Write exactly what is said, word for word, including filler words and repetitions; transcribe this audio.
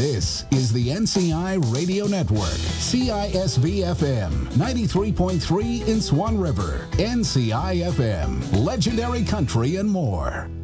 This is the N C I Radio Network, C I S V F M, ninety-three point three in Swan River, N C I F M, Legendary Country and more.